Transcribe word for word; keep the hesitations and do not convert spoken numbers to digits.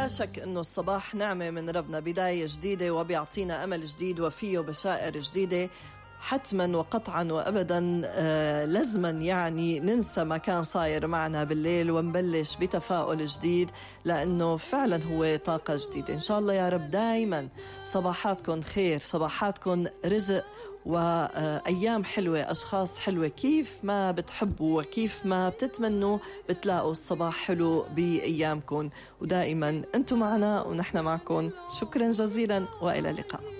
لا شك أنه الصباح نعمة من ربنا، بداية جديدة وبيعطينا أمل جديد وفيه بشائر جديدة. حتما وقطعا وأبدا آه لازما يعني ننسى ما كان صاير معنا بالليل ونبلش بتفاؤل جديد، لأنه فعلا هو طاقة جديدة. إن شاء الله يا رب دايما صباحاتكم خير، صباحاتكم رزق وأيام حلوة، أشخاص حلوة، كيف ما بتحبوا وكيف ما بتتمنوا بتلاقوا الصباح حلو بأيامكم، ودائما أنتم معنا ونحن معكم. شكرا جزيلا وإلى اللقاء.